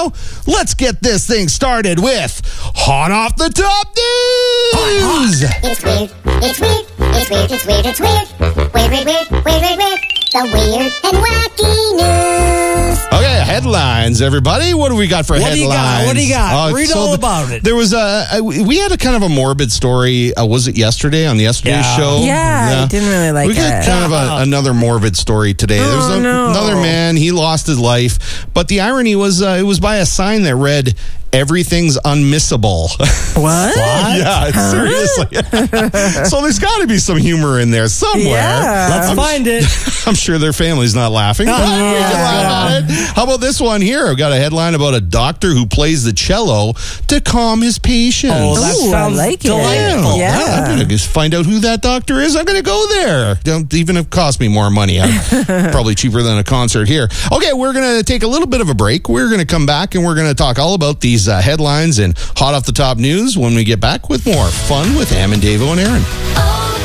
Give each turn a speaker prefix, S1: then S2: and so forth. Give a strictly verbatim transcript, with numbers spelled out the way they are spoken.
S1: now, let's get this thing started with Hot Off the Top News.
S2: It's weird, it's weird, it's weird, it's weird, it's weird. Weird, weird, weird, weird, weird, weird. The weird and wacky news.
S1: Okay, headlines, everybody. What do we got for
S3: What do
S1: headlines?
S3: you got? What do you got?
S1: Uh,
S3: Read
S1: so
S3: all
S1: th-
S3: about it.
S1: There was a, a, we had a kind of a morbid story. Uh, was it yesterday on the yesterday's
S3: Yeah.
S1: show?
S4: Yeah, I didn't really like
S1: we got
S4: it.
S1: kind of a, another morbid story today.
S4: Oh,
S1: there was a,
S4: no.
S1: another man. He lost his life, but the irony was uh, it was by a sign that read, "Everything's unmissable."
S4: What?
S1: Yeah, seriously. So there's got to be some humor in there somewhere.
S4: Yeah.
S3: Let's find it.
S1: I'm sure their family's not laughing. But we can laugh at it. How about this one here? I've got a headline about a doctor who plays the cello to calm his patients.
S3: Oh, that
S4: Ooh, I
S3: sounds
S4: like it.
S3: delightful.
S4: Yeah.
S1: I'm going to just find out who that doctor is. I'm going to go there. Don't even if it cost me more money. I'm probably cheaper than a concert here. Okay, we're going to take a little bit of a break. We're going to come back and we're going to talk all about these uh, headlines and hot off the top news when we get back with more fun with Am and Davo and Aaron.
S2: Oh,